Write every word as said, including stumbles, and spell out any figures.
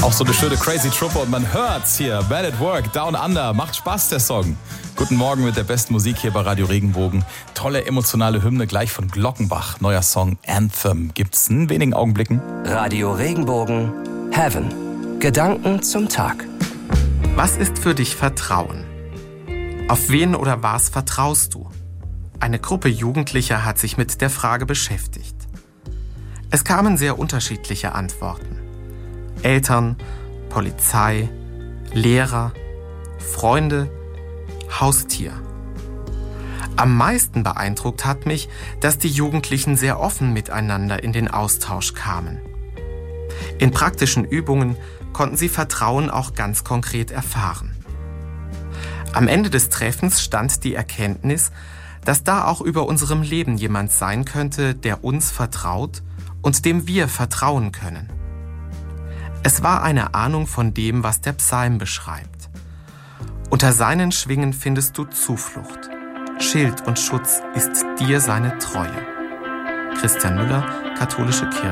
Auch so eine schöne Crazy Truppe und man hört's hier. Bad at Work, Down Under. Macht Spaß, der Song. Guten Morgen mit der besten Musik hier bei Radio Regenbogen. Tolle emotionale Hymne gleich von Glockenbach. Neuer Song Anthem gibt's in wenigen Augenblicken. Radio Regenbogen, Heaven. Gedanken zum Tag. Was ist für dich Vertrauen? Auf wen oder was vertraust du? Eine Gruppe Jugendlicher hat sich mit der Frage beschäftigt. Es kamen sehr unterschiedliche Antworten. Eltern, Polizei, Lehrer, Freunde, Haustier. Am meisten beeindruckt hat mich, dass die Jugendlichen sehr offen miteinander in den Austausch kamen. In praktischen Übungen konnten sie Vertrauen auch ganz konkret erfahren. Am Ende des Treffens stand die Erkenntnis, dass da auch über unserem Leben jemand sein könnte, der uns vertraut und dem wir vertrauen können. Es war eine Ahnung von dem, was der Psalm beschreibt. Unter seinen Schwingen findest du Zuflucht. Schild und Schutz ist dir seine Treue. Christian Müller, Katholische Kirche.